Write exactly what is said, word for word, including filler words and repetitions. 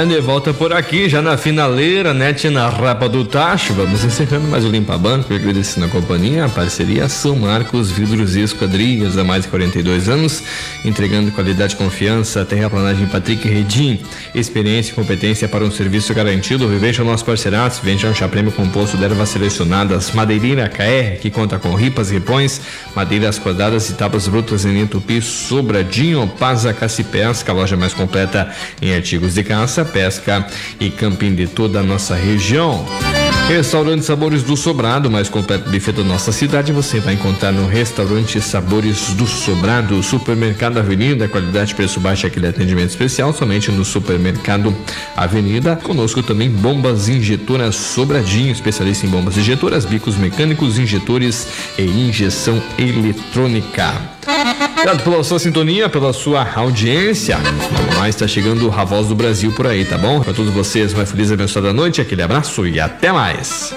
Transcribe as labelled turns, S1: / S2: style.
S1: de volta por aqui, já na finaleira, né, tia, na Rapa do Tacho. Vamos encerrando mais o Limpa Banco, agradecendo a companhia, a parceria São Marcos Vidros e Esquadrias, há mais de quarenta e dois anos, entregando qualidade e confiança, terraplanagem Patrick Redim, experiência e competência para um serviço garantido. Veja o nosso parceiraço, veja um chá prêmio composto de ervas selecionadas, madeireira K R, que conta com ripas, ripões, madeiras quadradas e tábuas brutas em Tupi, Sobradinho, Paza Cacipesca, a loja mais completa em artigos de caça, pesca e camping de toda a nossa região. Restaurante Sabores do Sobrado, mais completo buffet da nossa cidade, você vai encontrar no Restaurante Sabores do Sobrado. Supermercado Avenida, qualidade, preço baixo, aquele atendimento especial somente no Supermercado Avenida. Conosco também Bombas Injetoras Sobradinho, especialista em bombas injetoras, bicos mecânicos, injetores e injeção eletrônica. Obrigado pela sua sintonia, pela sua audiência. Logo mais está chegando a Voz do Brasil por aí, tá bom? Para todos vocês, uma feliz e abençoada noite, aquele abraço e até mais.